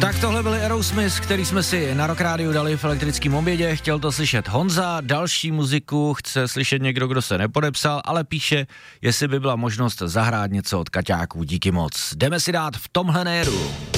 Tak tohle byli Aerosmith, který jsme si na Rock Rádiu dali v elektrickém obědě. Chtěl to slyšet Honza, další muziku chce slyšet někdo, kdo se nepodepsal, ale píše, jestli by byla možnost zahrát něco od Kaťáků. Díky moc. Jdeme si dát v tomhle néru.